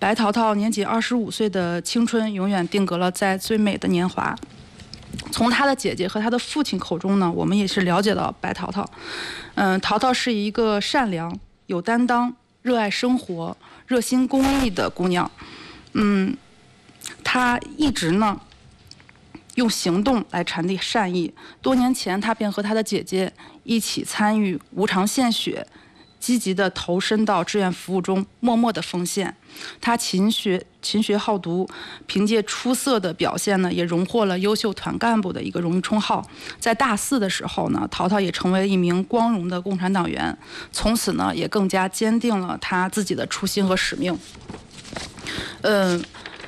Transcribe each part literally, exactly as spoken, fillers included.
白桃桃年仅二十五岁的青春，永远定格了在最美的年华。从她的姐姐和她的父亲口中呢，我们也是了解到白桃桃，嗯，桃桃是一个善良、有担当、热爱生活、热心公益的姑娘。嗯，她一直呢用行动来传递善意。多年前，她便和她的姐姐一起参与无偿献血，积极地投身到志愿服务中，默默地奉献。他勤学勤学好读，凭借出色的表现呢，也荣获了优秀团干部的一个荣誉称号。在大四的时候呢，桃桃也成为一名光荣的共产党员，从此呢，也更加坚定了他自己的初心和使命。嗯。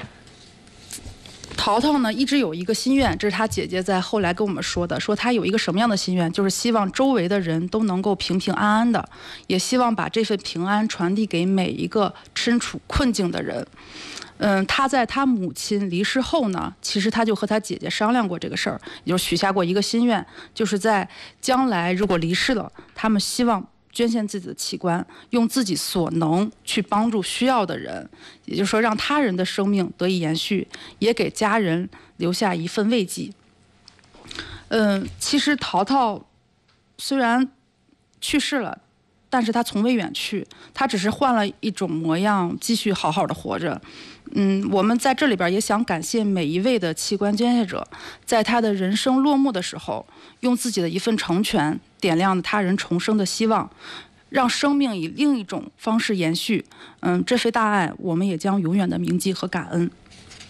桃桃呢一直有一个心愿，这是他姐姐在后来跟我们说的，说他有一个什么样的心愿，就是希望周围的人都能够平平安安的，也希望把这份平安传递给每一个身处困境的人。嗯，他在他母亲离世后呢，其实他就和他姐姐商量过这个事儿，也就许下过一个心愿，就是在将来如果离世了，他们希望捐献自己的器官，用自己所能去帮助需要的人，也就是说让他人的生命得以延续，也给家人留下一份慰藉。嗯，其实桃桃虽然去世了，但是他从未远去，他只是换了一种模样，继续好好的活着。嗯，我们在这里边也想感谢每一位的器官捐献者，在他的人生落幕的时候，用自己的一份成全，点亮了他人重生的希望，让生命以另一种方式延续。嗯，这份大爱，我们也将永远的铭记和感恩。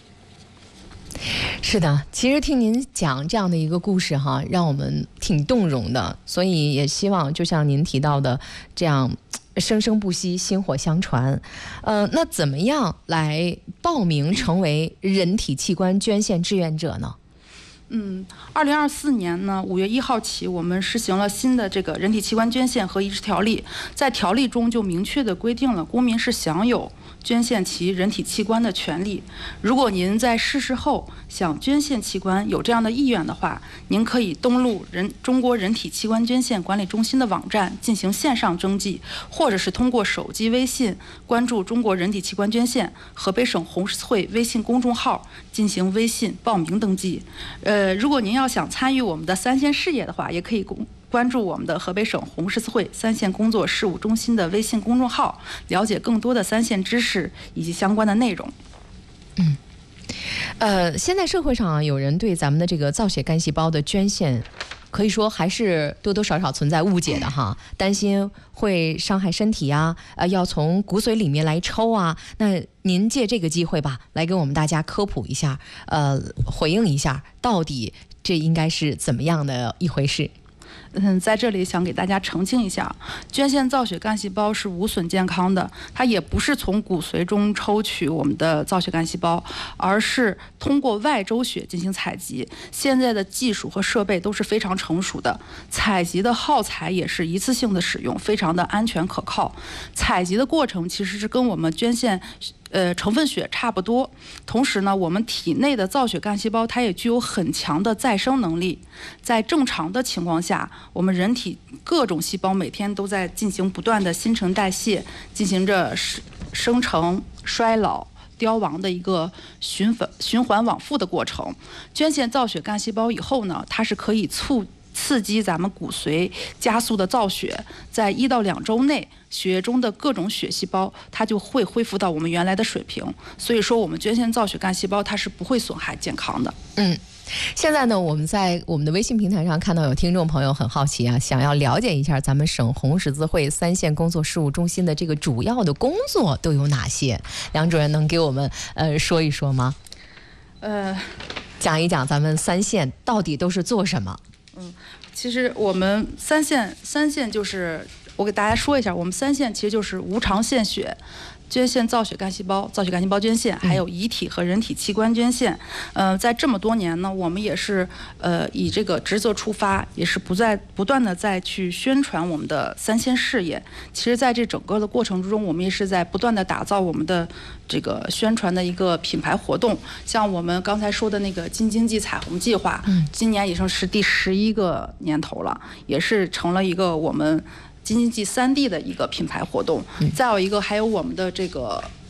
是的，其实听您讲这样的一个故事哈，让我们挺动容的，所以也希望就像您提到的这样生生不息，薪火相传。呃，那怎么样来报名成为人体器官捐献志愿者呢？ 嗯，二零二四年呢，五月一号起，我们实行了新的这个人体器官捐献和移植条例，在条例中就明确的规定了，公民是享有捐献其人体器官的权利。如果您在逝世后想捐献器官，有这样的意愿的话，您可以登录人中国人体器官捐献管理中心的网站进行线上登记，或者是通过手机微信关注中国人体器官捐献河北省红十字会微信公众号进行微信报名登记。呃，如果您要想参与我们的三线事业的话，也可以公关注我们的河北省红十字会三线工作事务中心的微信公众号，了解更多的三线知识以及相关的内容。 嗯，呃，现在社会上啊，有人对咱们的这个造血干细胞的捐献，可以说还是多多少少存在误解的哈，担心会伤害身体啊，呃，要从骨髓里面来抽啊。那您借这个机会吧，来给我们大家科普一下，呃，回应一下，到底这应该是怎么样的一回事？ 嗯，在这里想给大家澄清一下，捐献造血干细胞是无损健康的，它也不是从骨髓中抽取我们的造血干细胞，而是通过外周血进行采集。现在的技术和设备都是非常成熟的，采集的耗材也是一次性的使用，非常的安全可靠。采集的过程其实是跟我们捐献呃，成分血差不多。同时呢，我们体内的造血干细胞它也具有很强的再生能力。在正常的情况下，我们人体各种细胞每天都在进行不断的新陈代谢，进行着生成、衰老、凋亡的一个循环循环往复的过程。捐献造血干细胞以后呢，它是可以促刺激咱们骨髓加速的造血，在一到两周内，血液中的各种血细胞它就会恢复到我们原来的水平。所以说，我们捐献造血干细胞它是不会损害健康的。 嗯。现在呢，我们在我们的微信平台上看到有听众朋友很好奇啊，想要了解一下咱们省红十字会三线工作事务中心的这个主要的工作都有哪些？梁主任能给我们呃说一说吗？ 呃， 讲一讲咱们三线到底都是做什么？ 嗯，其实我们三线三线就是我给大家说一下，我们三线其实就是无偿献血。捐献造血干细胞、造血干细胞捐献，还有遗体和人体器官捐献。呃，在这么多年呢，我们也是呃以这个职责出发，也是不在不断的在去宣传我们的三线事业。其实，在这整个的过程之中，我们也是在不断的打造我们的这个宣传的一个品牌活动。像我们刚才说的那个金经济彩虹计划，今年已经是第十一个年头了，也是成了一个我们金经济三 D 的一个品牌活动。再有一个，还有我们的这个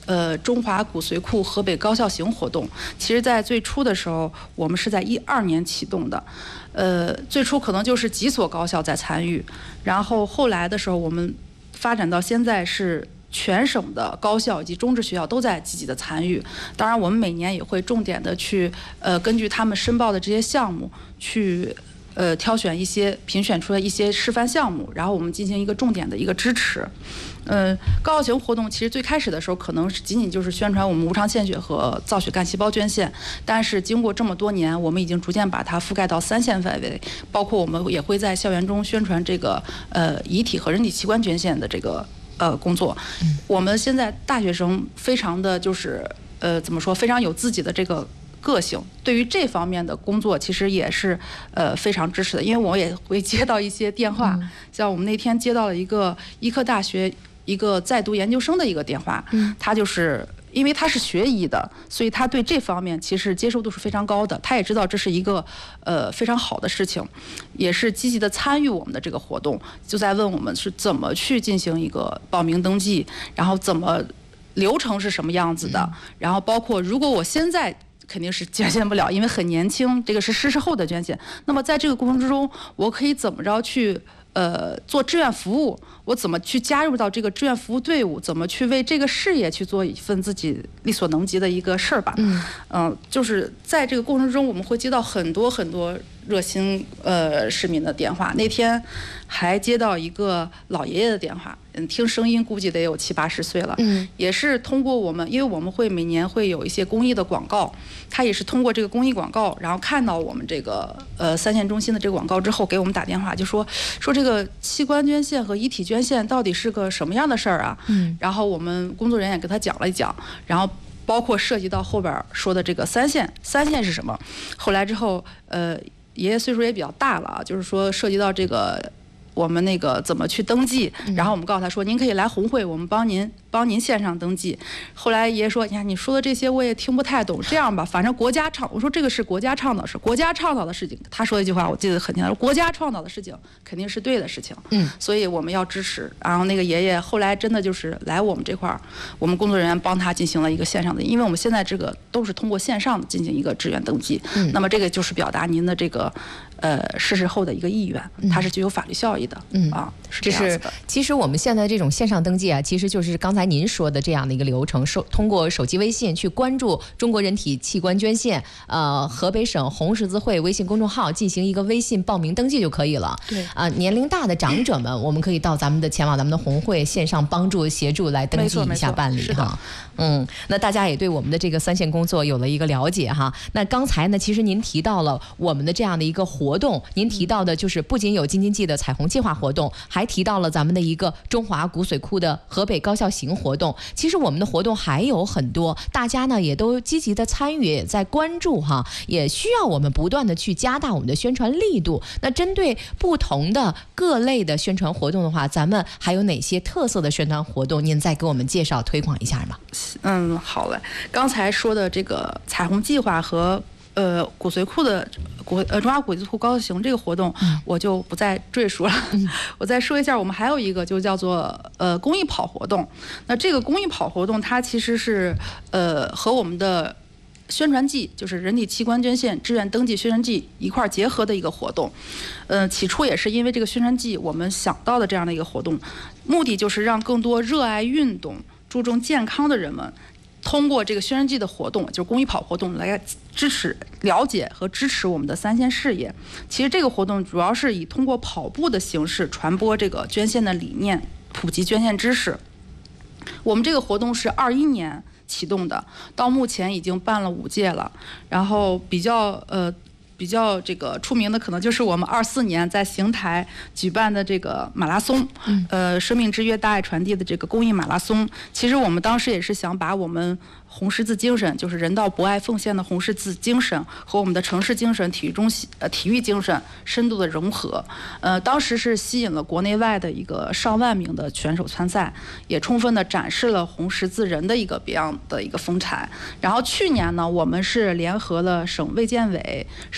呃中华骨髓库河北高校行活动。其实，在最初的时候，我们是在一二年启动的，呃，最初可能就是几所高校在参与，然后后来的时候，我们发展到现在是全省的高校以及中职学校都在积极的参与。当然，我们每年也会重点的去呃根据他们申报的这些项目去。呃，挑选一些评选出来一些示范项目，然后我们进行一个重点的一个支持。嗯、呃，高校行活动其实最开始的时候可能是仅仅就是宣传我们无偿献血和造血干细胞捐献，但是经过这么多年，我们已经逐渐把它覆盖到三线范围，包括我们也会在校园中宣传这个呃遗体和人体器官捐献的这个呃工作。我们现在大学生非常的就是呃怎么说，非常有自己的这个。个性对于这方面的工作，其实也是呃非常支持的，因为我也会接到一些电话，嗯、像我们那天接到了一个医科大学一个在读研究生的一个电话，嗯、他就是因为他是学医的，所以他对这方面其实接受度是非常高的，他也知道这是一个呃非常好的事情，也是积极的参与我们的这个活动，就在问我们是怎么去进行一个报名登记，然后怎么流程是什么样子的，嗯、然后包括如果我现在。肯定是捐献不了，因为很年轻，这个是逝世后的捐献。那么在这个过程之中，我可以怎么着去呃做志愿服务？我怎么去加入到这个志愿服务队伍？怎么去为这个事业去做一份自己力所能及的一个事儿吧？嗯，呃，就是在这个过程中，我们会接到很多很多热心呃市民的电话。那天还接到一个老爷爷的电话。嗯，听声音估计得有七八十岁了，嗯，也是通过我们，因为我们会每年会有一些公益的广告，他也是通过这个公益广告，然后看到我们这个呃三线中心的这个广告之后，给我们打电话，就说说这个器官捐献和遗体捐献到底是个什么样的事儿啊？嗯，然后我们工作人员也给他讲了一讲，然后包括涉及到后边说的这个三线，三线是什么？后来之后，呃，爷爷岁数也比较大了啊，就是说涉及到这个。我们那个怎么去登记？然后我们告诉他说，您可以来红会，我们帮您帮您线上登记。后来爷爷说，你看你说的这些我也听不太懂，这样吧，反正国家倡，我说这个是国家倡导，是国家倡导的事情。他说一句话我记得很清楚，国家倡导的事情肯定是对的事情，嗯，所以我们要支持。然后那个爷爷后来真的就是来我们这块儿，我们工作人员帮他进行了一个线上的，因为我们现在这个都是通过线上进行一个志愿登记，嗯，那么这个就是表达您的这个。呃，逝世后的一个意愿，它是具有法律效益的，嗯啊，是这样子的。 这是其实我们现在这种线上登记啊，其实就是刚才您说的这样的一个流程，手通过手机微信去关注中国人体器官捐献，呃，河北省红十字会微信公众号进行一个微信报名登记就可以了。对啊、呃，年龄大的长者们，我们可以到咱们的前往咱们的红会线上帮助协助来登记一下办理哈。嗯，那大家也对我们的这个三线工作有了一个了解哈。那刚才呢，其实您提到了我们的这样的一个活动，您提到的就是不仅有京津冀的彩虹计划活动，还提到了咱们的一个中华骨髓库的河北高校行活动。其实我们的活动还有很多，大家呢也都积极的参与，也在关注哈，也需要我们不断的去加大我们的宣传力度。那针对不同的各类的宣传活动的话，咱们还有哪些特色的宣传活动？您再给我们介绍推广一下吗？ 嗯，好嘞。刚才说的这个彩虹计划和呃骨髓库的骨呃中华骨髓库高校行这个活动，嗯、我就不再赘述了。嗯、我再说一下，我们还有一个就叫做呃公益跑活动。那这个公益跑活动，它其实是呃和我们的宣传季，就是人体器官捐献志愿登记宣传季一块结合的一个活动。呃，起初也是因为这个宣传季，我们想到的这样的一个活动，目的就是让更多热爱运动、注重健康的人们，通过这个宣传季的活动，就是公益跑活动，来支持、了解和支持我们的三线事业。其实这个活动主要是以通过跑步的形式传播这个捐献的理念，普及捐献知识。我们这个活动是二一年启动的，到目前已经办了五届了。然后比较呃比较这个出名的，可能就是我们二四年在邢台举办的这个马拉松，呃，生命之约大爱传递的这个公益马拉松。其实我们当时也是想把我们红十字精神，就是人道博爱奉献的红十字精神和我们的城市精神、体育中心呃体育精神深度的融合。呃，当时是吸引了国内外的一个上万名的选手参赛，也充分的展示了红十字人的一个别样的一个风采。然后去年呢，我们是联合了省卫健委，实际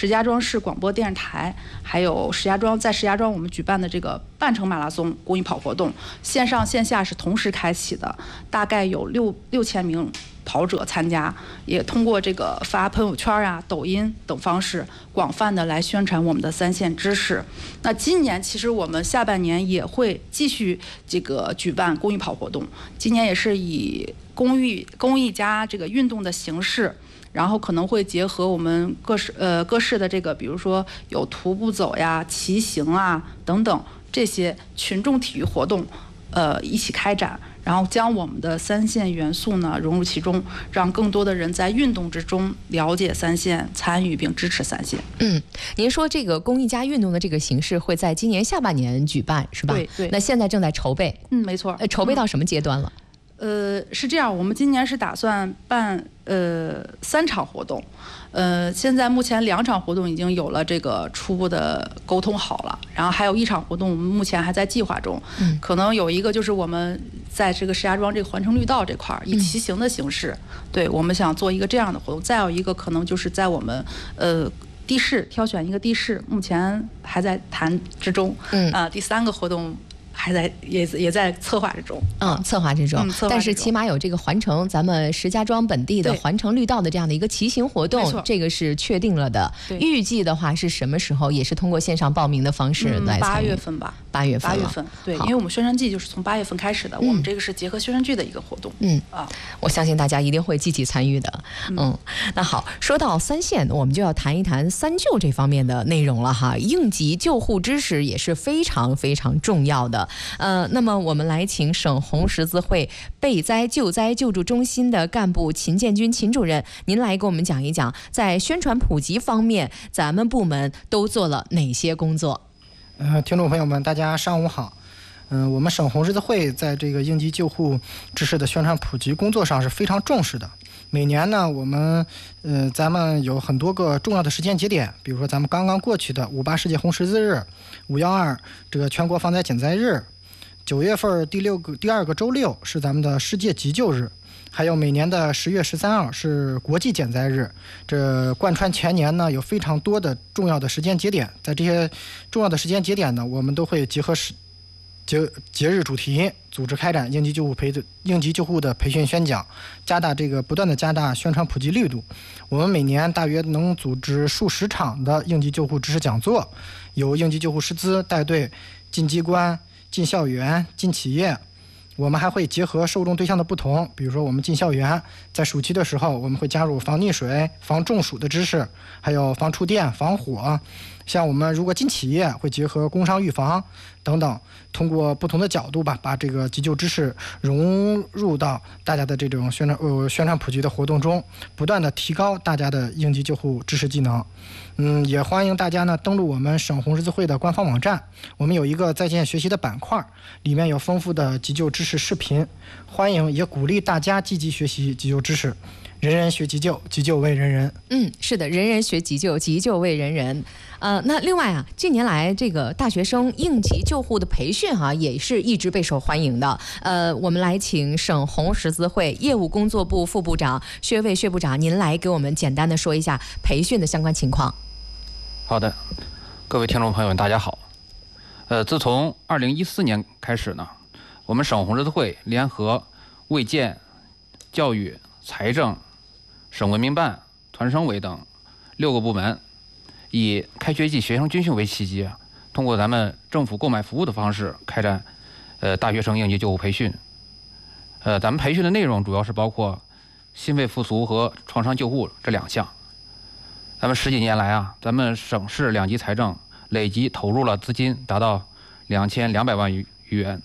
家庄市广播电视台，还有石家庄在石家庄我们举办的这个半程马拉松公益跑活动，线上线下是同时开启的，大概有六六千名跑者参加，也通过这个发朋友圈啊、抖音等方式，广泛的来宣传我们的三线知识。那今年其实我们下半年也会继续这个举办公益跑活动，今年也是以公益公益加这个运动的形式。然后可能会结合我们各市呃各市的这个，比如说有徒步走呀、骑行啊等等这些群众体育活动，呃一起开展，然后将我们的三线元素呢融入其中，让更多的人在运动之中了解三线、参与并支持三线。 嗯，您说这个公益加运动的这个形式会在今年下半年举办是吧？ 对对。 那现在正在筹备。 嗯，没错。 呃，筹备到什么阶段了？ 呃，是这样，我们今年是打算办呃三场活动，呃，现在目前两场活动已经有了这个初步的沟通好了，然后还有一场活动我们目前还在计划中，嗯，可能有一个就是我们在这个石家庄这个环城绿道这块儿以骑行的形式，嗯、对我们想做一个这样的活动，再有一个可能就是在我们呃。地市挑选一个地市，目前还在谈之中。嗯啊、呃，第三个活动还在也也在策划之中。 嗯，策划之中。嗯、但是起码有这个环城，咱们石家庄本地的环城绿道的这样的一个骑行活动，这个是确定了的。预计的话是什么时候？也是通过线上报名的方式来参与。 八、嗯、月份吧。 八月份。 八月份。对，因为我们宣传季就是从八月份开始的，嗯、我们这个是结合宣传季的一个活动。 嗯啊，我相信大家一定会积极参与的。嗯，嗯那好，说到三线，我们就要谈一谈三救这方面的内容了哈。应急救护知识也是非常非常重要的。呃，那么我们来请省红十字会备灾救灾救助中心的干部秦建军秦主任，您来给我们讲一讲，在宣传普及方面，咱们部门都做了哪些工作？ 呃，听众朋友们，大家上午好。嗯、呃，我们省红十字会在这个应急救护知识的宣传普及工作上是非常重视的。每年呢，我们呃，咱们有很多个重要的时间节点，比如说咱们刚刚过去的五八世界红十字日、五幺二这个全国防灾减灾日，九月份第六个第二个周六是咱们的世界急救日，还有每年的十月十三号是国际减灾日。这贯穿全年呢，有非常多的重要的时间节点，在这些重要的时间节点呢，我们都会结合时节节日主题，组织开展应急救护培应急救护的培训宣讲，加大这个不断的加大宣传普及力度。我们每年大约能组织数十场的应急救护知识讲座，由应急救护师资带队进机关、进校园、进企业。我们还会结合受众对象的不同，比如说我们进校园，在暑期的时候，我们会加入防溺水、防中暑的知识，还有防触电、防火。像我们如果进企业，会结合工伤预防等等，通过不同的角度吧，把这个急救知识融入到大家的这种宣传呃宣传普及的活动中，不断的提高大家的应急救护知识技能。嗯，也欢迎大家呢登录我们省红十字会的官方网站，我们有一个在线学习的板块，里面有丰富的急救知识视频，欢迎也鼓励大家积极学习急救知识。人人学急救，急救为人人。 嗯，是的，人人学急救，急救为人人。呃，那另外啊，近年来这个大学生应急救护的培训啊，也是一直备受欢迎的。呃，我们来请省红十字会业务工作部副部长薛卫薛部长，您来给我们简单的说一下培训的相关情况。 好的，各位听众朋友们，大家好。呃，自从二零一四年开始呢，我们省红十字会联合卫健、教育、财政、省文明办、团省委等六个部门，以开学季学生军训为契机，通过咱们政府购买服务的方式开展呃大学生应急救护培训。呃，咱们培训的内容主要是包括心肺复苏和创伤救护这两项。咱们十几年来啊，咱们省市两级财政累计投入了资金达到两千两百万余元。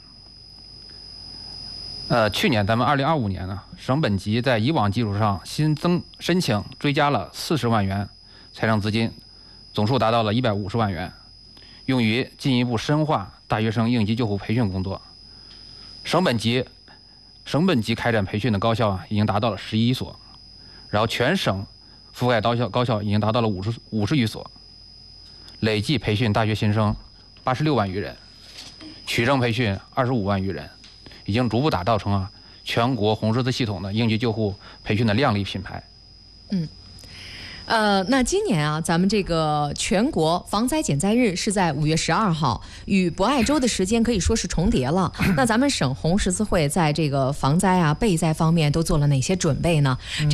呃，去年咱们二零二五年呢，省本级在以往基础上新增申请追加了四十万元财政资金，总数达到了一百五十万元，用于进一步深化大学生应急救护培训工作。省本级省本级开展培训的高校啊，已经达到了十一所，然后全省覆盖高校高校已经达到了五十五十余所，累计培训大学新生八十六万余人，取证培训二十五万余人，已经逐步打造成啊全国红十字系统的应急救护培训的亮丽品牌。 嗯， 呃，那今年啊，咱们这个全国防灾减灾日是在五月十二号，与博爱周的时间可以说是重叠了。那咱们省红十字会在这个防灾啊、备灾方面都做了哪些准备呢？